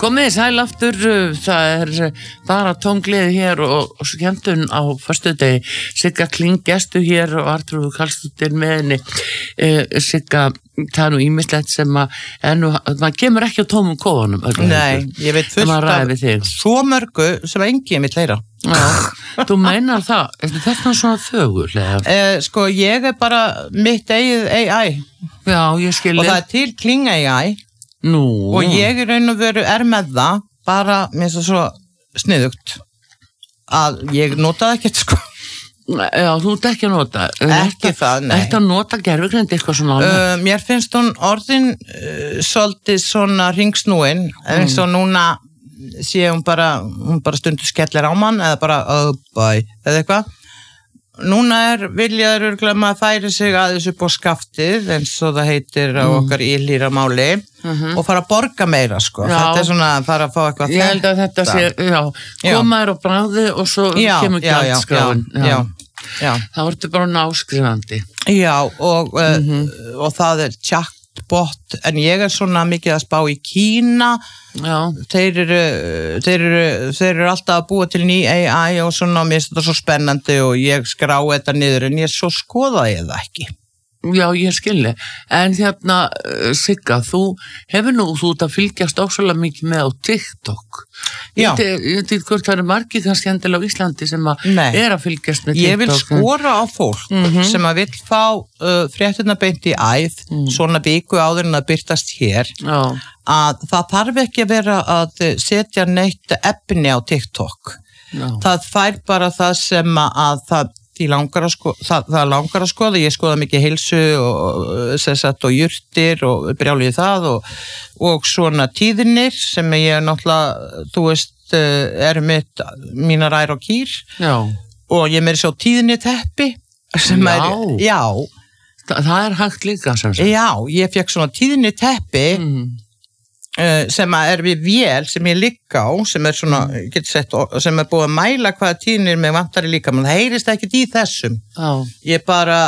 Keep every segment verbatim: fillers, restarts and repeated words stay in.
Komið þið sæl aftur, það er bara tóngliði hér og, og skemmtun á föstudegi. Sigga Kling gestu hér og Artrúður Karlsdóttir með henni. Eh, Sigga, það er nú ýmislegt sem að, nú, maður kemur ekki á tómum kofunum. Nei, ég veit fullt af svo mörgu sem enginn vill heyra. Já, þú meinar það, þetta er svona þögul. Eh, sko, ég er bara mitt eigið A I. Já, ég skilji. Og það er til Kling A I. Nú. Og ég er raun og veru er með það, bara mér er svo sniðugt að ég notaði ekkert sko. Já, þú ert ekki að nota. Ekki það, nei. Þetta nota gerfugreind eitthvað svona alveg? Uh, mér finnst hún orðin uh, svolítið svona ringsnúin, mm. eins og núna sé hún bara, hún bara stundu skellir á mann eða bara, oh boy, eða eitthvað. Núna er viljaður örgulega maður færi sig aðeins upp á skaftið eins og það heitir á okkar ílýra máli mm-hmm. og fara að borga meira sko. Já. Þetta er svona að fara að fá eitthvað. Ég held að þetta sé, já, komaður og bráði og svo já, kemur gjaldskráin. Já, já, já, já. Það verður bara náskrifandi. Já, og, mm-hmm. uh, og það er chatbot, en ég er svona mikið að spá í Kína. Já. Þeir eru, þeir eru, þeir eru alltaf að búa til ný A I og svona, mér finnst þetta svo spennandi og ég skrái þetta niður en ég svo skoðaði ég það ekki. Já, ég skilji. En hérna, Sigga, þú hefur nú, þú ert að fylgjast ósvöldlega mikið með á TikTok. Já. Ég veit hvort það eru margir kannski endilega á Íslandi sem að er að fylgjast með TikTok. Ég vil skora á fólk mm-hmm. sem að vil fá uh, fréttina beint í æð, mm. svona viku áður en að byrtast hér, Já. Að það þarf ekki að vera að setja neitt efni á TikTok. Já. Það fær bara það sem að það Langar sko, það, það langar að skoða, ég skoða mikið heilsu og, sagt, og jurtir og brjálið það og, og svona tíðinir sem ég náttúrulega, þú veist, er mitt, mínar ær og kýr. Já. Og ég meiri svo tíðinni teppi sem já. Er, já. Þa, það er hægt líka sem sagt. Já, ég fekk svona tíðinni teppi mm. Uh, sem er við vél sem ég ligg á sem er svona, getur sett, sem er búið að mæla hvaða tíðnir mig vantar í líka menn það heyrist ekkert í þessum oh. ég bara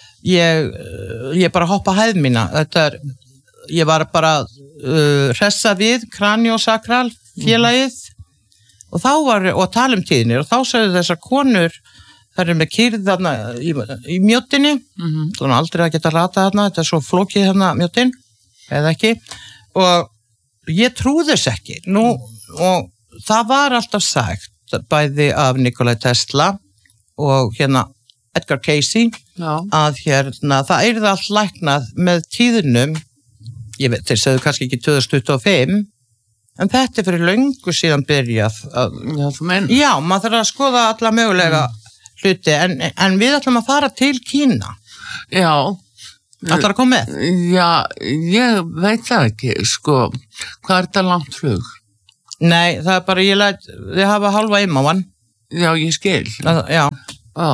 ég, ég bara hoppa hæð mína þetta er, ég var bara uh, hressa við kraniosakral félagið mm. og þá var, og tala um tíðnir og þá sagði þessar konur það er með kýrð þarna í, í mjóttinni mm-hmm. þannig aldrei að geta rata þarna þetta er svo flókið þarna mjóttin eða ekki og ég trúði þess ekki nú, og það var alltaf sagt bæði af Nikola Tesla og hérna Edgar Cayce Já. Að hérna það er það allt læknað með tíðunum ég veit, þeir segðu kannski ekki tvö þúsund tuttugu og fimm en þetta er fyrir löngu síðan byrjað að, Já, þú meina Já, maður þarf að skoða alla mögulega mm. hluti en, en við ætlum að fara til Kína Já Ætlar að koma með? Já, ég veit það ekki, sko, hvað er þetta langt flug? Nei, það er bara, ég læt, þið hafa halva immáan. Já, ég skil. Það, já. Ó,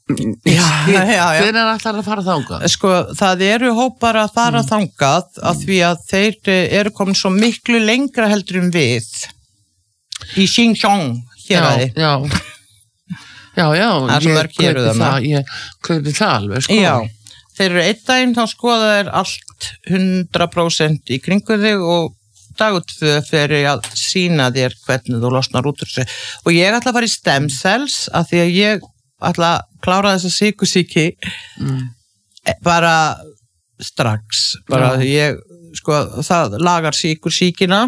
já, já, já. Hver er alltaf að fara þangað? Sko, það eru hópar að fara mm. þangað af því að þeir eru komin svo miklu lengra heldur um við í Xinjiang, hér að þið. Já, já, já, það er svo mörg hér um það. Ég kaupi það alveg, sko. Já. Þeir eru einn daginn, þá skoða þeir allt hundrað prósent í kringu þig og dagutvö fyrir að sína þér hvernig þú losnar út úr þessu. Og ég ætla að fara í stem cells af því að ég ætla að klára þessa sykursýki mm. bara strax. Bara ja. Ég, sko, það lagar sykursýkina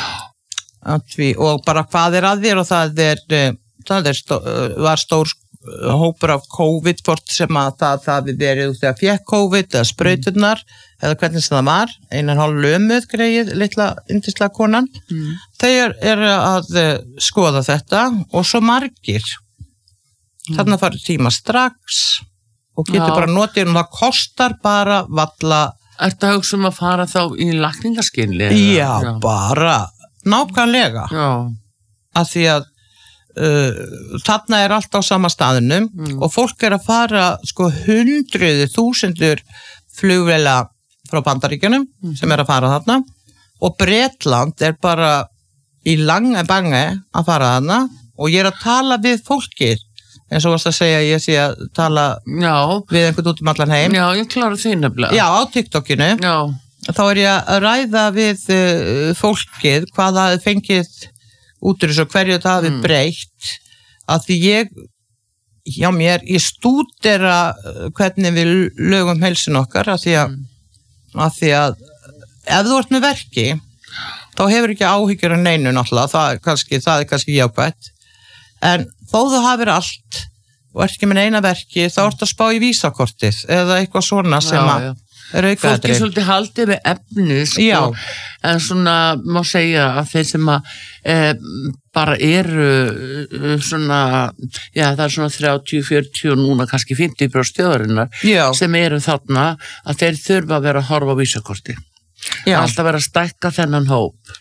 og bara hvað er að þér og það er, það er stó, var stór hópur af COVID hvort sem að það, það við verið þegar fekk COVID eða sprauturnar mm. eða hvernig sem það var einan hálf lömuð greið litla yndislega konan mm. þeir eru að skoða þetta og svo margir mm. þarna farið tíma strax og getur Já. Bara notið og það kostar bara valla Ertu að hugsa um að fara þá í lækningaskynli? Já, Já, bara nákvæmlega Já. Að því að Uh, þarna er allt á sama staðinum mm. og fólk er að fara sko hundruði þúsundur flugvéla frá Bandaríkjunum mm. sem er að fara þarna og Bretland er bara í lange bange að fara þarna og ég er að tala við fólkið eins og varst að segja ég sé að tala Já. Við einhvern út um allan heim Já, ég klára því nefnilega Já, á TikTokinu Já þá er ég að ræða við uh, fólkið hvað það hefði fengið út úr þessu og hverju það hefði mm. breytt að því ég hjá mér, ég stúdera hvernig við lögum heilsun okkar að því að, mm. að því að ef þú ert með verki þá hefur ekki áhyggjur af neinu náttúrulega, það er kannski, það er kannski jákvætt en þó þú hafir allt og ert ekki með eina verki þá ert að spá í vísakortið eða eitthvað svona sem að er aukaðri. Fólk er svolítið haldið við efni sko, en svona má segja að þeir sem að e, bara eru svona, já það er svona þrjátíu, fjörutíu og núna kannski fimmtíu prósent þjóðarinnar sem eru þarna að þeir þurfa að vera að horfa á vísakorti. Alltaf vera að stækka þennan hóp.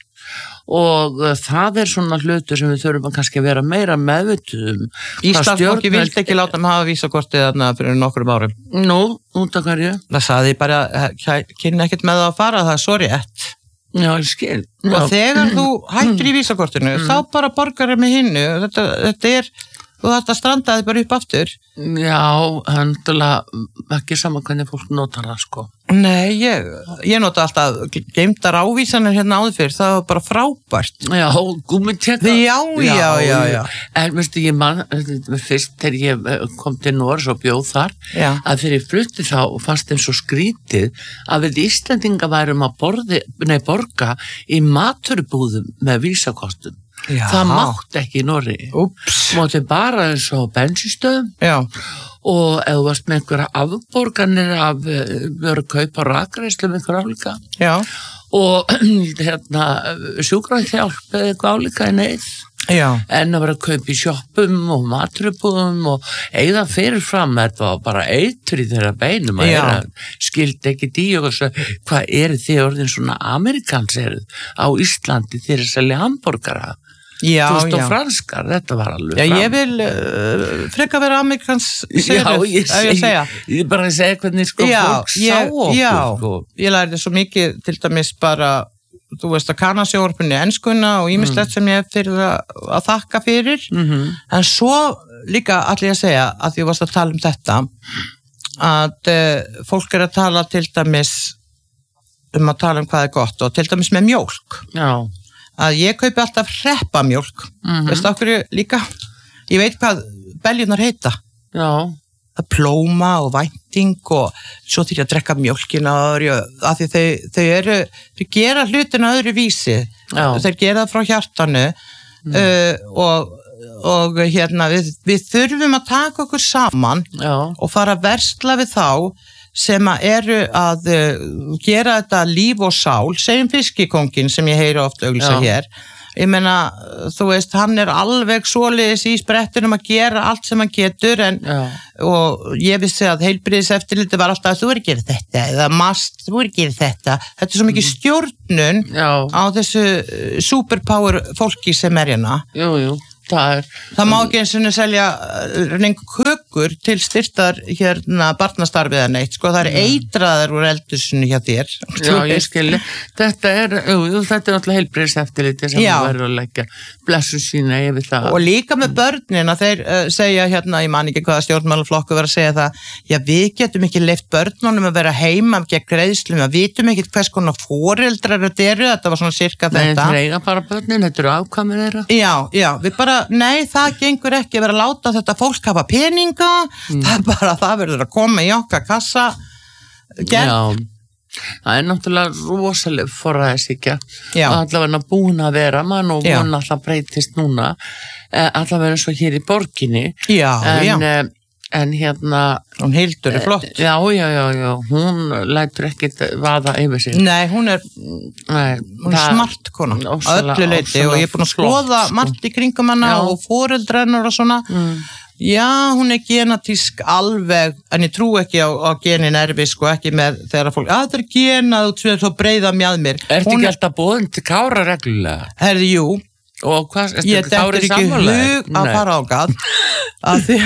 Og það er svona hlutur sem við þurfum kannski að vera meira meðvituð um. Íslandsbanki vildi ekki láta mig hafa vísakortið þarna fyrir nokkrum árum. Nú, út af hverju? Það sagði ég bara, kynni ekkert með það að fara, það er svo rétt. Já, ég skil. Já. Og þegar þú hættir í vísakortinu, mm. þá bara borgar þér með hinnu. Þetta, þetta er, þú þetta strandaði bara upp aftur. Já, handulega ekki saman hvernig fólk notar það, sko. Nei, ég, ég nota alltaf geymdar ávísanir hérna áður fyrir, það var bara frábært. Já, gúmmitjekka. Já, já, já, já, já. En veistu, ég man, fyrst þegar ég kom til Noregs og bjóð þar, já. Að þegar ég flutti þá fannst þeim svo skrítið að við Íslendinga værum að borði, nei, borga í maturubúðum með vísakostum. Já. Það mátt ekki í Noregi. Mátti bara eins og bensinstöðum. Já. Og ef þú varst með einhverja afborganir af verið að kaupa rakreislu með einhverja álíka. Já. Og hérna sjúkrahjálp eða eitthvað álíka í neyð. Já. En að vera að kaupa í sjoppum og maturubúðum og eigða fyrirfram, þetta var bara eitur í þeirra beinum að þeirra skildi ekki í og svo, hvað eru þið orðin svona Amerikans eru á Íslandi þeir að selja hamborgara? Já, þú veist já. Og franskar, þetta var alveg já, fram. Já, ég vil uh, freka vera Amerikans segir já, ég, ef ég segja. Ég bara segja hvernig sko já, fólk ég, sá okkur. Já, sko. Ég lærði svo mikið til dæmis bara, þú veist að kanna sjónvarpinu enskuna og ýmislegt mm. sem ég fyrir að, að þakka fyrir. Mm-hmm. En svo líka allir að segja að því varst að tala um þetta, að uh, fólk er að tala til dæmis um að tala um hvað er gott og til dæmis með mjólk. Já. Að ég kaupi alltaf hreppamjólk, mm-hmm. veistu okkur líka, ég veit hvað beljunar heita, já. Það plóma og vænting og svo til að drekka mjólkina af því þau, þau eru, þau gera hlutina öðru vísi, já. Þeir gera það frá hjartanu mm. uh, og, og hérna við, við þurfum að taka okkur saman já. Og fara að versla við þá sem að eru að uh, gera þetta líf og sál, segjum fiskikóngin sem ég heyri oft auglýsa hér. Ég meina, þú veist, hann er alveg svoleiðis í sprettunum að gera allt sem hann getur en, og ég vissi að heilbrigðiseftirlitið var alltaf að þú er að gera þetta eða mast, þú er að gera þetta. Þetta er svo mikið stjórnun já. Á þessu superpower fólki sem er hérna. Jú, jú. Það, er, það má ekki eins og selja lengur kökur til styrtar hérna barnastarfið en eitt, sko það er eitraðar úr eldursunni hjá þér. Já, ég skilji. Þetta er, jú, þetta er alltaf heilbrigðiseftirlitið sem það verður að leggja blessu sína yfir það. Og líka með börnin að þeir uh, segja hérna, ég man ekki hvaða stjórnmálaflokku var að segja það, já við getum ekki leyft börnunum að vera heima gegn greiðslum, við vitum ekki hvers konar foreldrar þetta eru, þetta var svona sirka þetta. Nei, þeir eiga bara börnin, þetta eru afkvæmið þeirra. Já, já, við bara nei, það gengur ekki að vera að láta þetta fólk hafa peninga, mm. það er bara það verður að koma í okkar kassa gerð. Já, það er náttúrulega rosalega forræðishyggja að allavega búin að vera mann og vona að það breytist núna allavega eins og hér í borginni já, en, já. En hérna hún Hildur er flott já, já, já, já, hún lætur ekkit vaða yfir sig nei, hún er, nei, hún er smart kona á öllu leiti og ég er búin að skoða sko. Margt í kringum hana já. Og foreldrennar og svona mm. já, hún er genatísk alveg en ég trú ekki á, á genin erfi sko, ekki með þegar fólk að það er genað og svo breyða mjað mér ertu ekki alltaf búin til Kára reglulega? Herði, jú og hvað, ég dettur ekki hug að fara á gat að því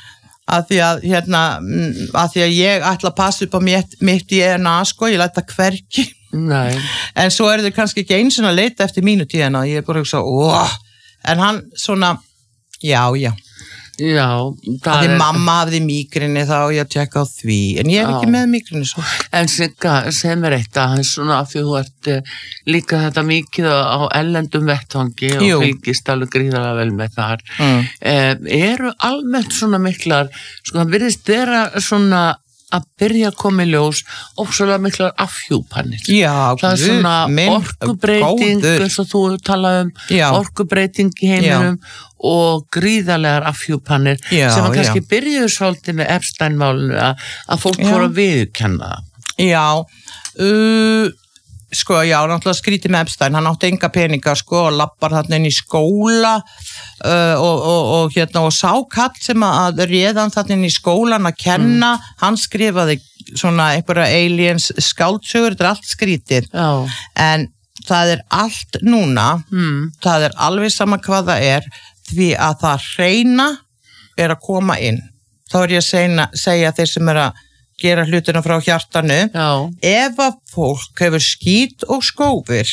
að því að hérna að því að ég ætla að passa upp á mitt, mitt í D N A sko, ég læta hverki nei. En svo er þau kannski ekki eins og að leita eftir mínu D N A, ég er bara að hugsa óh, en hann svona já, já Já, það er... Mamma hafði mígrini þá, ég tjekka á því, en ég er Já. Ekki með mígrini svo. En Sigga, segð mér eitt að svona af því þú ert líka þetta mikið á ellendum vettvangi og Jú. Fylgist alveg gríðarlega vel með þar. Mm. Eh, eru almennt svona miklar, sko það virðist vera svona að byrja að koma í ljós og svona miklar afhjúpanir. Já, það er svona orkubreiting eins og þú talaði um, já. Orkubreiting í heiminum já. Og gríðarlegar afhjúpanir já, sem að kannski já. Byrjuðu svolítið með Epstein-málinu að, að fólk voru að viðurkenna það. Já, uh, sko, já, náttúrulega skrítið með Epstein, hann átti enga peninga, sko, og lappar þarna inn í skóla uh, og, og, og hérna, og sá kall sem að réðan þarna inn í skólan að kenna, mm. hann skrifaði svona einhverja aliens skáldsögur, þetta er allt skrítið, já. En það er allt núna, mm. það er alveg sama hvað það er, því að það hreina er að koma inn. Þá er ég að segja, segja þeir sem er að gera hlutina frá hjartanu. Já. Ef að fólk hefur skít og skófir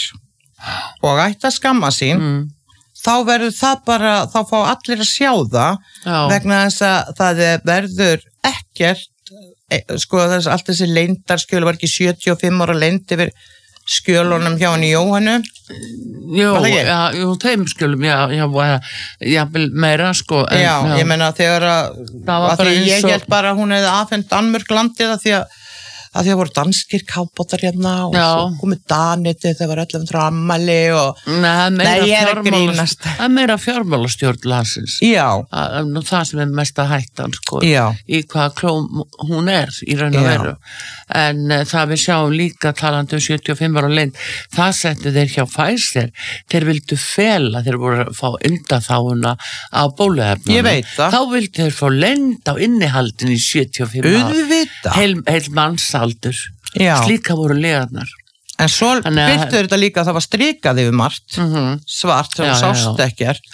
og ætti að skamma sín, mm. þá verður það bara, þá fá allir að sjá það, Já. Vegna þess að það verður ekkert, sko þess allt þessi leyndarskjölu var ekki sjötíu og fimm ára leynd yfir skjölunum hjá henni Jóhannu. Jú, já, jú, þeim skjölum, já, já, já, meira, sko. En, já, já, ég meina þegar að, að því ég held og... bara að hún hefði afhent Danmörk landið að því að að því að voru danskir kábátar hérna og já. Svo komið Daniti þegar var ellefu hundruð ammæli og Nei, Nei ég er að grínast. Það er meira fjármálastjórn landsins. Já. Að, það sem er mesta hættan, sko. Já. Í hvaða klóm hún er í raun og veru. En uh, það við sjáum líka talandi um sjötíu og fimm ára leynd, það settu þeir hjá Pfizer, þeir vildu fela, þeir voru að fá undanþáguna á bóluefnunum. Ég veit það. Þá vildu þeir fá leynd á innihaldin í sjötíu og fimm ára. Auðvitað. Heil, heil mannsaldur. Já. Slíka voru legarnar. En svo byrtu þetta líka að það var strikað yfir margt, mm-hmm. svart, sem sást ekkert.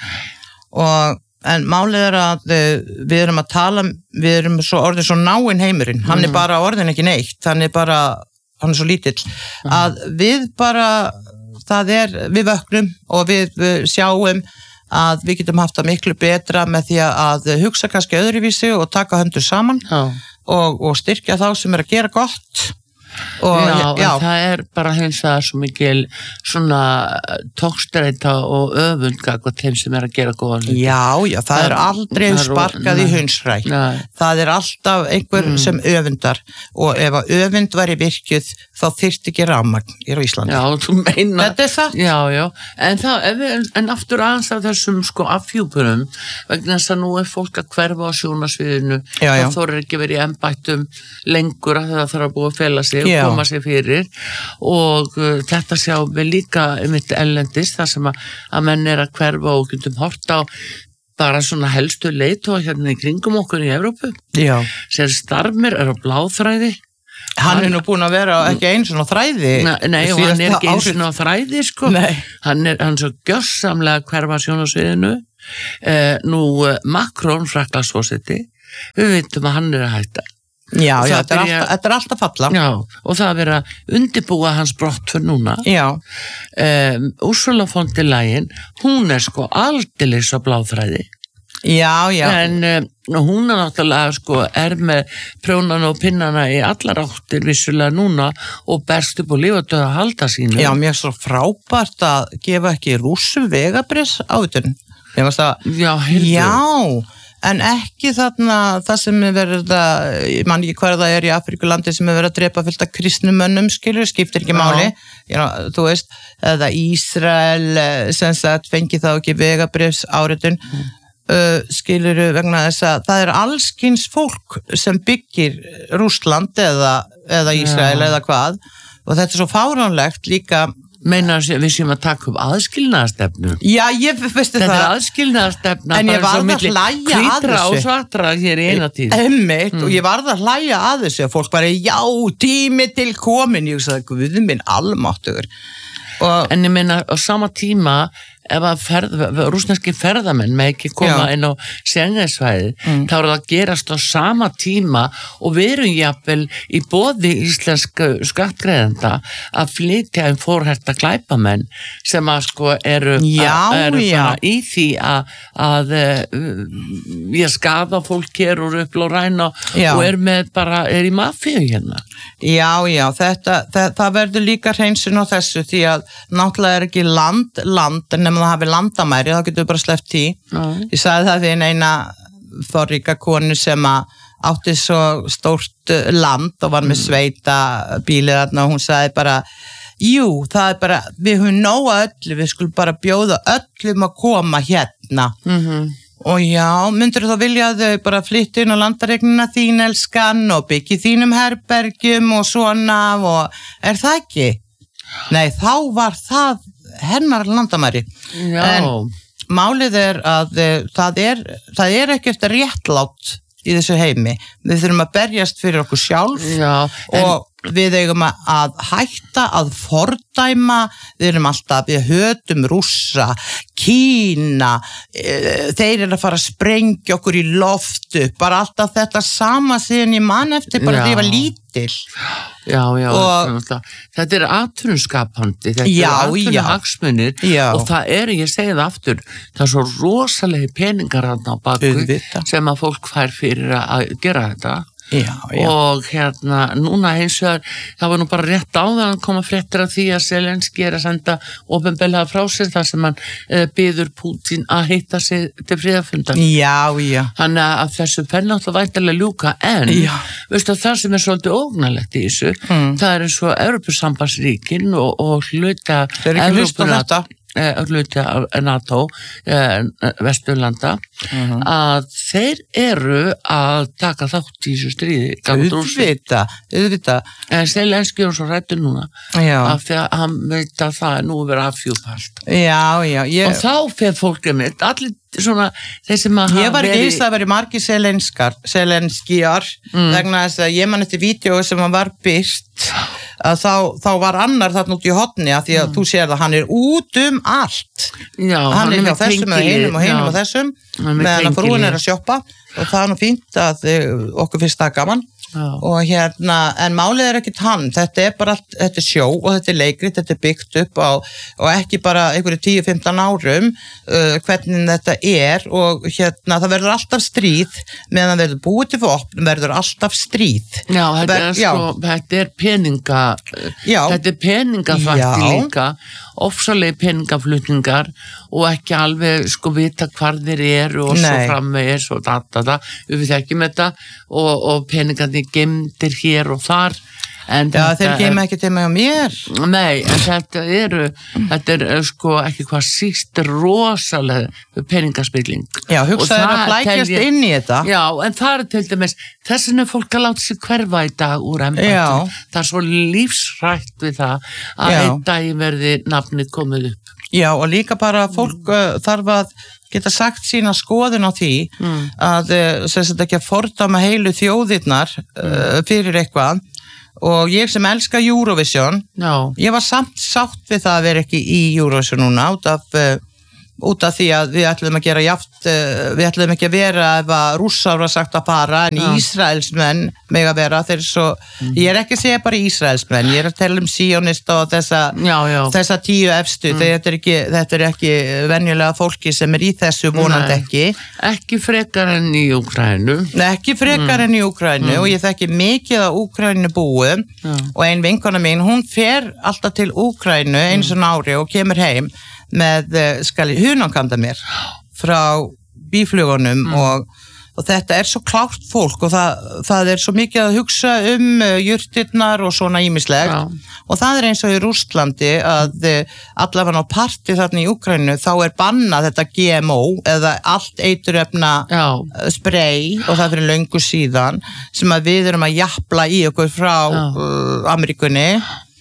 Og en málið er að við erum að tala, við erum svo orðin svo náinn heimurinn, hann mm. er bara orðin ekki neitt, hann er bara, hann er svo lítill, mm. að við bara, það er, við vöknum og við, við sjáum að við getum haft það miklu betra með því að hugsa kannski öðruvísi og taka höndur saman oh. og, og styrkja þá sem er að gera gott. Og, já, já. En það er bara hins vegar svo mikil svona tókstreita og öfund gagvart þeim sem er að gera góða hluti. Já, já, það, það er aldrei það sparkað í hundsræk. Það er alltaf einhver mm. sem öfundar og ef að öfund væri virkjuð þá þyrfti ekki rafmagn í Íslandi. Já, þú meina. Þetta er það. Já, já, en, það, en, en aftur aðeins af þessum sko afhjúpunum vegna þess að nú er fólk að hverfa á sjónasviðinu og þó er ekki verið í embættum lengur að það þarf að búa að fela sig og koma sér fyrir og uh, þetta sjáum við líka mitt ellendis þar sem að, að menn er að hverfa og getum hort á bara svona helstu leiðtoga hérna í kringum okkur í Evrópu. Já. Sér Starmer er á bláþræði. Hann er nú búin að vera ekki eins og þræði. Nei, nei og hann er ekki eins og þræði sko. Nei. Hann er, hann er svo gjörsamlega hverfa sjónasviðinu. Eh, nú Macron Frakklandsforseti, við veitum að hann er að hætta. Já, já, þetta er, alltaf, þetta er alltaf falla. Já, og það er verið að undirbúa hans brott fyrir núna. Já. Um, Ursula von der Leyen, hún er sko aldeilis á bláþræði. Já, já. En um, hún er náttúrulega sko, er með prjónana og pinnana í allar áttir vissulega núna og berst upp og lífa döð að halda sínu. Já, mér er svo frábært að gefa ekki rússum vegabrís á þetta. Ég veist að... Já, heyrðu. Já. En ekki þarna, það sem er verið að, ég man ekki hver það er í Afríkulandi sem er verið að drepa fullt af kristnumönnum, skilur, skiptir ekki máli, já, þú veist, eða Ísrael, sem sagt, fengi þá ekki vegabrifs áritun, mm. uh, skilur vegna þess að það er allskins fólk sem byggir Rússland eða, eða Ísrael já. Eða hvað, og þetta er svo fáránlegt líka. Meinar við séum að taka upp aðskilnaðarstefnu? Já, ég veistu það. Þetta er aðskilnaðarstefna. En ég varð að hlæja að þessu. Hvítra og svartra hér í eina tíð. Einmitt, mm. og ég varð að hlæja að þessu. Fólk bara, já, tími til komin. Ég sagði, guð minn almáttugur. Og... En ég meina, á sama tíma ef að ferð, rússneski ferðamenn með ekki koma Já. inn á Schengen-svæði, Mm. þá er það að gerast á sama tíma og við erum jafnvel í boði íslensku skattgreiðenda að flytja um fórherta glæpamenn sem að sko eru, Já, eru já. í því að, að uh, ég skaða fólk hér og upp og ræna Já. og er með bara, er í mafíu hérna. Já, já, þetta, það, það verður líka hreinsun á þessu því að náttúrulega er ekki land, land, en ef það hafi landamæri, þá getur við bara sleppt í. Já. Ég sagði það við eina þorríka konu sem að átti svo stórt land og var með sveita bílið þarna og hún sagði bara, jú, það er bara, við höfum nóga öllu, við skulum bara bjóða öllum að koma hérna. Mhm. Og já, myndir þá vilja að þau bara flyttu inn á landaregnina þín elskan og byggja í þínum herbergjum og svona og er það ekki? Nei, þá var það hennar landamæri. Já. En málið er að uh, það er, það er ekkert réttlátt í þessu heimi. Við þurfum að berjast fyrir okkur sjálf Já, en, og við eigum að hætta að fordæma, við erum alltaf, við hötum Rússa, Kína, e, þeir eru að fara að sprengja okkur í loftu, bara alltaf þetta sama síðan ég man eftir, bara Já. því ég var lítil. já, já, Og- þetta, þetta er atvinnuskapandi, þetta Já, er atvinnuhagsmunir Já. og það er, ég segi það aftur, það er svo rosalegi peningar þarna á baku Auðvitað. sem að fólk fær fyrir að gera þetta. Já, já. Og hérna, núna hins vegar það var nú bara rétt áðan að koma fréttir af því að Zelenski er að senda opinberlega frá sér þar sem hann uh, byður Pútín að hitta sig til friðarfundar. Já, já. Þannig að þessu fer náttúrulega væntanlega ljúka en Já. veistu að það sem er svolítið ógnalegt í þessu Mm. það er eins og Evrópusambandsríkin og, og hluta Þeir eru ekki að hlusta á Evrópuna- þetta. eh, hluta af NATO eh, Vesturlanda Mhm. að þeir eru að taka þátt í þessu stríði gagnvart Rússum. Auðvita, auðvita. En Zelenski er svo rættur núna Já, af því að hann veit að það er nú verið afhjúpast já, já. Ég, og þá fer fólkið mitt allir svona þeir sem að Ég var ekki eins að vera margir selenskar, selenskjar, Mm. vegna þess að ég man eftir vídeo sem hann var byrt, að þá, þá var annar þarna út í hotni, að því að þú sér að hann er út um allt. Já, Hann er hjá með þessum og tengilið, hinum og hinum já. og þessum, Hann er með meðan að frúin tengilið. er að sjoppa og það er nú fínt að uh, okkur finnst það gaman. Já. Og hérna, en málið er ekkert hann, þetta er bara allt, þetta er sjó og þetta er leikrit, þetta er byggt upp á, og ekki bara einhverju tíu til fimmtán árum uh, hvernig þetta er og hérna, það verður alltaf stríð, meðan það verður búið til vopn, verður alltaf stríð. Já, þetta Ver- er já. sko, þetta er peninga, Já. þetta er peningaþvætti Já. líka, ofsalegi peningaflutningar og ekki alveg sko vita hvar þeir eru og svo Nei. framvegis og data, við þekkjum þetta og, og peningandi gemdir hér og þar. En Já, þetta þeir gema ekki til mig á mér. Nei, en þetta eru, þetta er eh, sko ekki hvað síst rosalega peningaspilling. Já, Og hugsaður það að flækjast tel ég- inn í þetta. Já, en það er til dæmis, þess vegna er fólk að láta sig hverfa í dag úr embættum. Já. Það er svo lífsrætt við það að Já. einn dag verði nafnið komið upp. Já, og líka bara fólk uh, þarf að geta sagt sína skoðun á því Mm. að uh, sem sagt ekki að fordama heilu þjóðirnar uh, fyrir eitthvað og ég sem elska Eurovision, Já, ég var samt sátt við það að vera ekki í Eurovision núna út af, uh, út af því að við ætlum að gera jaft, uh, við ætlum ekki að vera ef að Rússar var sagt að fara en Já. Ísraelsmenn meg að vera þeir svo, ég er ekki að segja bara Ísraelsmenn, ég er að tala um sionist og þessa já, já. þessa tíu efstu, þetta er ekki, þetta er ekki venjulega fólki sem er í þessu vonandi Nei. ekki, Ekki frekar enn í Úkraínu. ekki frekar enn í Úkraínu og ég þekki mikið á Úkraínu búum Já. og ein vinkona mín, hún fer alltaf til Úkraínu eins og ári og kemur heim með, eh, skal ég hunanganda mér frá bíflugunum og, og þetta er svo klárt fólk og það, það er svo mikið að hugsa um uh, jurtirnar og svona ýmislegt Já. og það er eins og í Rússlandi að uh, allavega á parti þarna í Úkraínu þá er bannað þetta G M O eða allt eiturefna Já, spray og það fyrir löngu síðan sem að við erum að japla í okkur frá Já. uh, Ameríkunni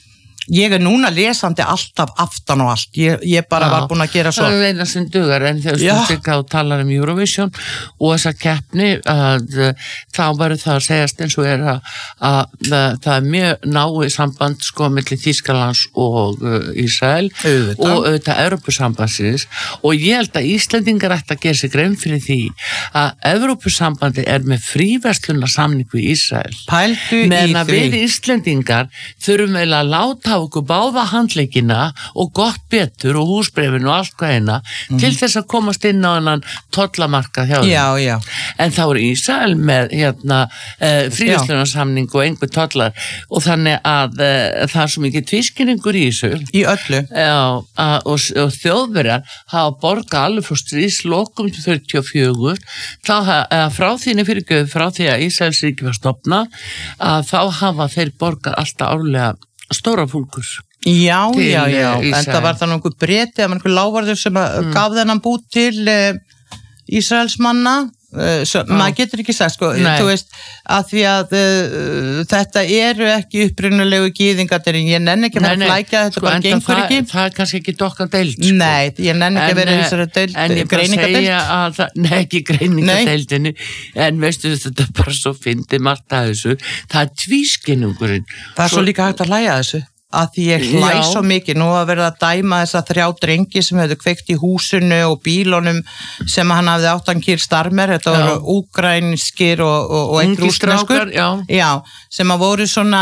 Ég er núna lesandi alltaf aftan og allt. Ég, ég bara Já. var búin að gera svo. Það er eina sem dugar, en þegar stundin þá talar um Eurovision og þessa keppni, að þá verður það að segjast eins og er að, að, að það er mjög náið samband sko milli Þýskalands og uh, Ísrael Auðvitað. og auðvitað Evrópusambandsins, og ég held að Íslendingar ætti að gera sig grein fyrir því að Evrópusambandi er með fríverslunarsamning við Ísrael. Pældu í Meðan að því. við Íslendingar þurfum eiginlega að láta okkur báða handleikina og gott betur og húsbrefin og allt hvað eina mm. til þess að komast inn á hennan tollamarkað hjá þeim. Já, já. En þá er Ísrael með hérna uh, fríverslunarsamning og einhver tollar, og þannig að uh, það er svo mikið tvískinningur í þessu. Í öllu. Já, að, og, og Þjóðverjar hafa borgað alveg frá stríðslokum til fjörutíu og fjögur, þá uh, frá þínu fyrirgjöf, frá því að Ísraels ríki var stofnað, að þá hafa þeir borgað alltaf árlega stóra fúlkur. Já, til, já, já, uh, en það var þannig einhver breti eða einhver lávarður sem mm. gaf þennan bút til uh, Ísraels manna, uh, svo, maður getur ekki sagt sko, Nei. þú veist, að því að uh, þetta eru ekki upprunalegu gyðingarnir, en ég nenni ekki að fara að flækja þetta, sko, bara gengur það, ekki. Það er kannski ekki dokkar deild. Sko. Nei, ég nenni ekki að vera þessari deild, en ég bara segja að það, nei ekki greiningadeildinu, en veistu þetta er bara svo fyndi margt að þessu, það er tvískinnungurinn. Það er svo, svo líka hægt að hlæja þessu. Að því ég hlæ svo mikið, nú að verða að dæma þessa þrjá drengi sem hefðu kveikt í húsinu og bílunum sem hann hafði áttan Keir Starmer, þetta já. voru úkrænskir og, og, og einn rússneskur, já. já, sem að voru svona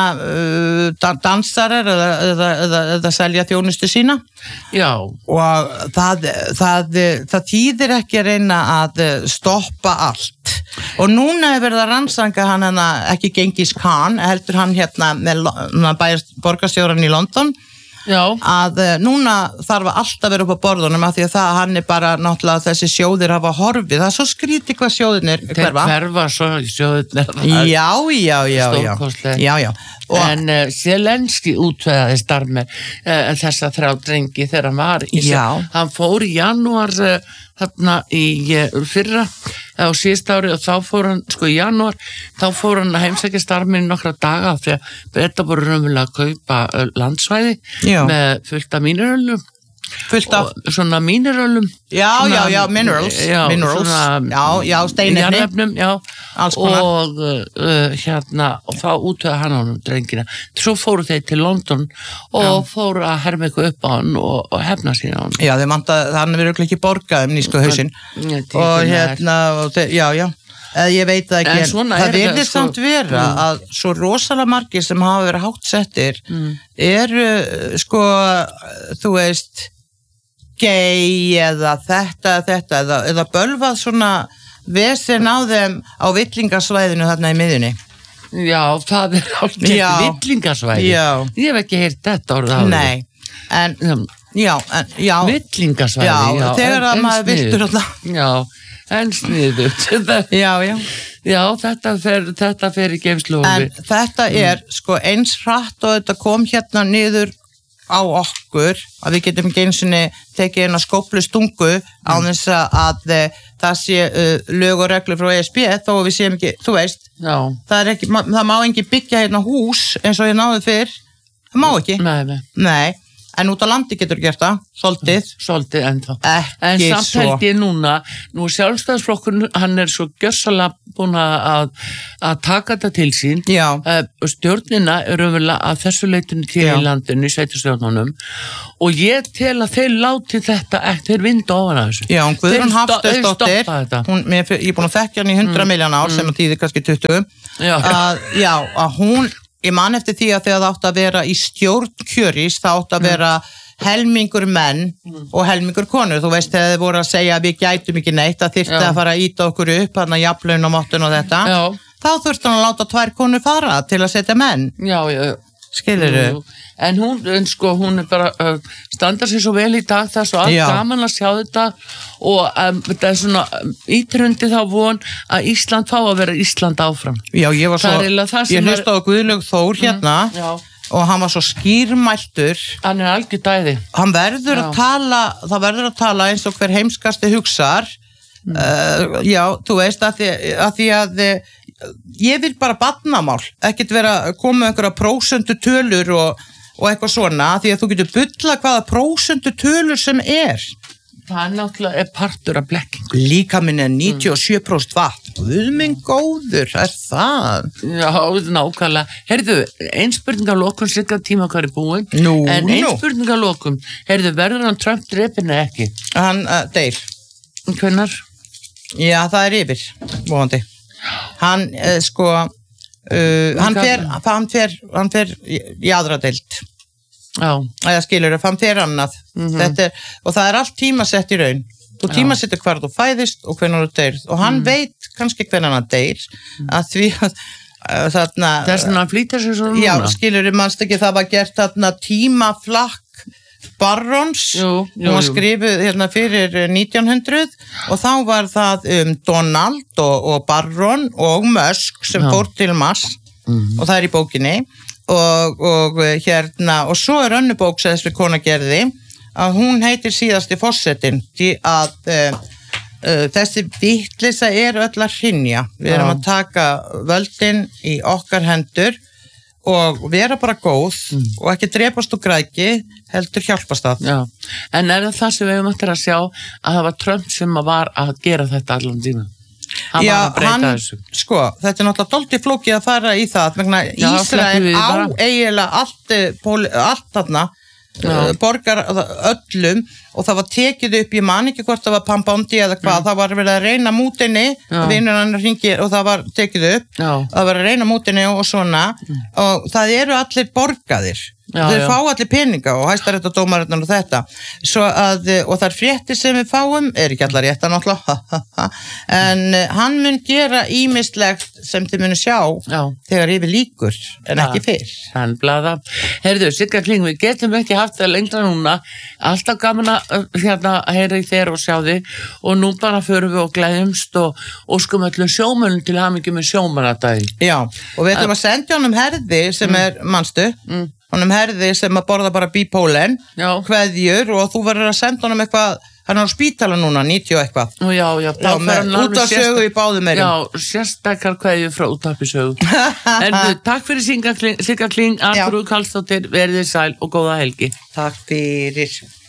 uh, dansarar eða, eða, eða, eða selja þjónustu sína. Já. Og það, það, það þýðir ekki að reyna að stoppa allt. Og núna er verið að rannsaka hann hana, ekki Gengis Khan, heldur hann hérna með borgarstjóran í London, Já. að uh, núna þarf að alltaf vera upp á borðunum af því að það hann er bara náttúrulega þessi sjóðir hafa horfið, það er svo skrítið hvað sjóðirnir hverfa. Þeir hverfa svo sjóðirnir. Já, já, já, já. já, já. Og en uh, Zelenski útvegaði Starmer uh, þessa þrjá drengi þegar hann var í sig. Hann fór í janúar uh, þarna í uh, fyrra á síðust ári og þá fór hann, sko í janúar, þá fór hann að heimsækja Starmer í nokkra daga því að Breta voru raunverulega að kaupa uh, landsvæði já. Með fullt af mínirölum. Fullt af? Svona mínirölum. Já, svona, já, já, minerals. Já, minerals. Svona, já, já, steinefni. Jarðefnum, já. Og uh, hérna, og þá útöða hann á hann drengina. Svo fóru þeir til London og já. Fóru að herma eitthvað upp á hann og, og hefna sína á hann. Já, þeir manta, hann verður ekki borgað um nýsku hausinn. Og hérna, og þeir, já, já. Ég veit það ekki, en, en það verður sko, samt vera mm. að svo rosalega margir sem hafa verið hátt settir mm. eru, sko, þú veist, gay eða þetta, þetta, eða, eða bölvað svona vesen á þeim á villingasvæðinu þarna í miðjunni. Já, það er alveg villingasvæði. Já. Ég hef ekki heyrt þetta orðið á því. Nei, en, já, en, já. Villingasvæði, já. Já, þegar að maður viltur alltaf. Já. En sniðut. Já, já. Já, þetta fer, þetta fer í geimsluhófi. En þetta er, mm. sko, eins hratt og þetta kom hérna niður á okkur, að við getum ekki eins og tekið eina skóplu stungu mm. á þess að það sé uh, lög og reglur frá E S B, þó við séum ekki, þú veist, já. Það er ekki, það má ekki byggja hérna hús eins og ég náðu fyrr, það má ekki. Nei, nei. Nei. En út á landi getur gert það, svolítið. Svolítið ennþá. Ekki en samt svo. Held ég núna, nú Sjálfstæðisflokkurinn, hann er svo gjörsalega búin að, að taka þetta til sín. Já. Uh, stjórnina er umverulega að þessu leitinu til Já. Í landinu, í sveitarstjórnunum. Og ég tel að þeir láti þetta, ekki, þeir vinda ofan að þessu. Já, hún Guðrún Hafsteinsdóttir, hún, ég er búin að þekkja hann í hundra mm. miljón ár, mm. sem að tíði kannski tuttugu. Já. Að, já, að hún... Ég man eftir því að þegar það átt að vera í stjórnkjörís, það átt að vera helmingur menn mm. og helmingur konur. Þú veist, þegar þið voru að segja að við gætum ekki neitt, að þyrfti að fara að íta okkur upp, hann að jafnlaun og mottun og þetta. Já. Þá þurfti hann að láta tvær konur fara til að setja menn. Já, já. Skilurðu? En hún, en sko, hún er bara uh, standar sér svo vel í dag, það er svo allt gaman að sjá þetta og um, þetta er svona ítrundi þá von að Ísland fá að vera Ísland áfram. Já, ég var svo, ég hlusta á Guðlaug Þór hérna mm, og hann var svo skýrmæltur. Hann er algjör dæði. Hann verður já. Að tala, það verður að tala eins og hver heimskasti hugsar. Mm. Uh, já, þú veist, að því að, því að ég vil bara barnamál, ekkert vera að koma einhverja prósentu tölur og og eitthvað svona, því að þú getur bulla hvaða prósentu tölur sem er. Það er náttúrulega er partur af blekkingu. Líka minn er níutíu og sjö prósent vatn. Guð minn góður, er það? Já, nákvæmlega. Heyrðu, ein spurning að lokum, cirka tíma hvað er búin. Nú, en ein nú. spurning að lokum. Heyrðu, verður hann Trump drepinn eða ekki? Hann uh, deyr. Hvenær? Já, það er yfir, vonandi. Hann, uh, sko, uh, hann, fer, hann, fer, hann fer í, í aðra deild. Já. Eða skilur, hann fer annað. Mm-hmm. Þetta er, og það er allt tímasett í raun. Þú tímasettur hvar þú fæðist og hvenær þú deyrð. Og hann mm. veit kannski hvenær hann deyr, mm. að því að uh, þarna... Þess að hann flýtir sér svo núna. Já, skilur, mannst ekki það var gert þarna tímaflakk Barrons, jú, jú, hún var jú. skrifuð hérna fyrir nítján hundruð og þá var það um Donald og, og Barron og Musk sem Já. Fór til Mars mm. og það er í bókinni og, og hérna og svo er önnur bók sem þessi kona gerði að hún heitir síðasti forsetinn því að uh, uh, þessi vitleysa er öll að hrynja. Við erum Já. Að taka völdin í okkar hendur og vera bara góð mm. og ekki drepast og græki, heldur hjálpast að. Já, en er það það sem við höfum eftir að sjá að það var Trump sem var að gera þetta allan tíma? Hann Já, var að breyta hann, þessu. Sko, þetta er náttúrulega dálítið flókið að fara í það, vegna Já, Ísrael á bara... eiginlega allt, allt þarna, uh, borgar öllum og það var tekið upp, ég man ekki hvort það var Pambondi eða hvað, mm. það var verið að reyna mútinni, vinur hann hringir og það var tekið upp, Já. Það var að reyna mútinni og svona mm. og það eru allir borgaðir. Já, þeir já. Fá allir peninga og hæstaréttardómarinnar og þetta svo að, og þar fréttir sem við fáum er ekki allar rétta náttúrulega en hann mun gera ýmislegt sem þið munu sjá já. Þegar yfir líkur en ja, ekki fyrr hann blaða, heyrðu Sigga Kling við getum ekki haft það lengra núna alltaf gaman að hérna heyra í þér og sjá þig og nú bara förum við og glæðumst og, og skum öllum sjómönnum til hamingju með sjómannadaginn. Já, og við ætlum að sendja honum herði sem mm. er, manstu mm. honum herði sem að borða bara bípólen kveðjur og þú verður að senda honum eitthvað, hann er á spítala núna níutíu og eitthvað Nú, já, já, já með, út af sögu í báðum erum já, sérstakar kveðjur frá út af sögu en þú, takk fyrir Sigga Kling, Sigga Kling Arnþrúður Karlsdóttir, verið sæl og góða helgi takk fyrir